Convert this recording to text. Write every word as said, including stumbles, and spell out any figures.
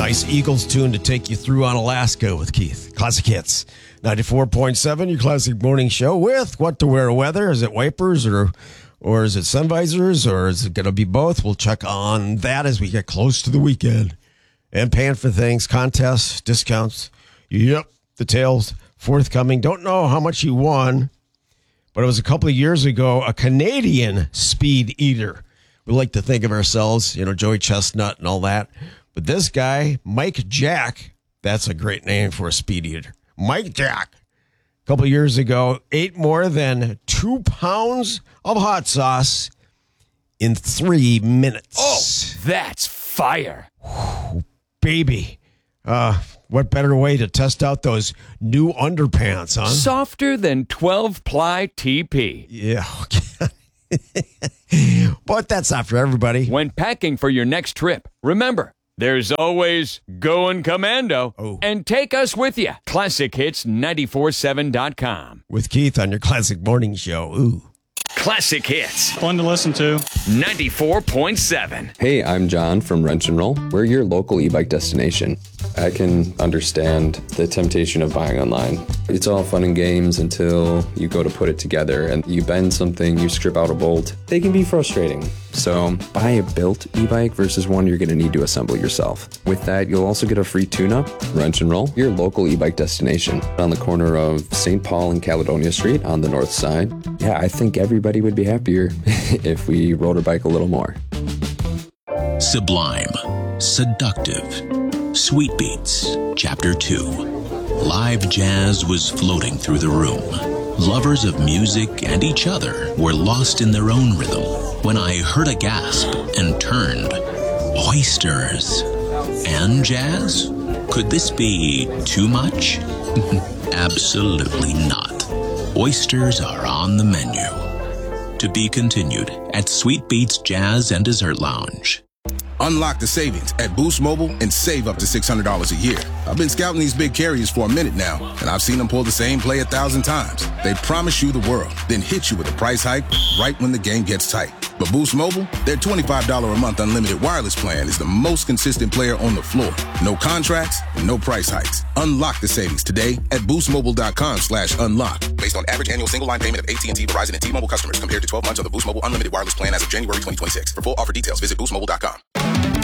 nice Eagles tune to take you through on Alaska with Keith. Classic Hits. ninety-four point seven, your classic morning show with what to wear weather. Is it wipers or or is it sun visors or is it going to be both? We'll check on that as we get close to the weekend. And paying for things, contests, discounts. Yep, details forthcoming. Don't know how much you won, but it was a couple of years ago, a Canadian speed eater. We like to think of ourselves, you know, Joey Chestnut and all that. But this guy, Mike Jack, that's a great name for a speed eater. Mike Jack, a couple of years ago, ate more than two pounds of hot sauce in three minutes. Oh, that's fire. Whew, baby. Uh, what better way to test out those new underpants, huh? Softer than twelve-ply T P. Yeah, okay. But that's not for everybody. When packing for your next trip, remember, there's always Going Commando. Oh. And take us with you. classic hits nine four seven dot com. With Keith on your Classic Morning Show. Ooh. Classic Hits. Fun to listen to. ninety-four point seven. Hey, I'm John from Wrench and Roll. We're your local e-bike destination. I can understand the temptation of buying online. It's all fun and games until you go to put it together and you bend something, you strip out a bolt. They can be frustrating. So buy a built e-bike versus one you're going to need to assemble yourself. With that, you'll also get a free tune-up. Wrench and Roll, your local e-bike destination. On the corner of Saint Paul and Caledonia Street on the north side. Yeah, I think everybody would be happier if we rode our bike a little more. Sublime, seductive, sweet beats, chapter two. Live jazz was floating through the room. Lovers of music and each other were lost in their own rhythm when I heard a gasp and turned. Oysters and jazz? Could this be too much? Absolutely not. Oysters are on the menu. To be continued at Sweet Beats Jazz and Dessert Lounge. Unlock the savings at Boost Mobile and save up to six hundred dollars a year. I've been scouting these big carriers for a minute now, and I've seen them pull the same play a thousand times. They promise you the world, then hit you with a price hike right when the game gets tight. But Boost Mobile, their twenty-five dollars a month unlimited wireless plan is the most consistent player on the floor. No contracts, no price hikes. Unlock the savings today at boostmobile.com slash unlock. Based on average annual single line payment of A T and T, Verizon, and T-Mobile customers compared to twelve months of the Boost Mobile unlimited wireless plan as of January twenty twenty-six. For full offer details, visit boost mobile dot com.